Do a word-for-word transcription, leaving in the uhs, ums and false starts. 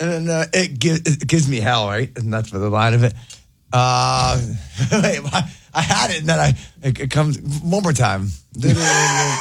and uh, it, gives, it gives me hell, right? And that's for the line of it. Uh, wait, I, I had it, and then I it, it comes one more time.